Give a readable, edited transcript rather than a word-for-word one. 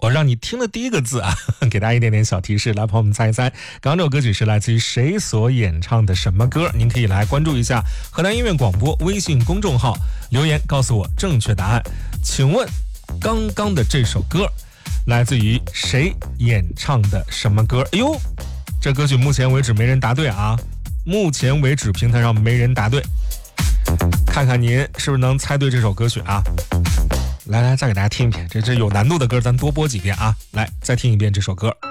我让你听的第一个字啊，给大家一点点小提示，来朋友们猜一猜，刚刚这首歌曲是来自于谁所演唱的什么歌？您可以来关注一下河南音乐广播微信公众号，留言告诉我正确答案。请问刚刚的这首歌来自于谁演唱的什么歌？哎呦，这歌曲目前为止没人答对啊，目前为止平台上没人答对，看看您是不是能猜对这首歌曲啊？来，再给大家听一遍，这有难度的歌咱多播几遍啊！来，再听一遍这首歌。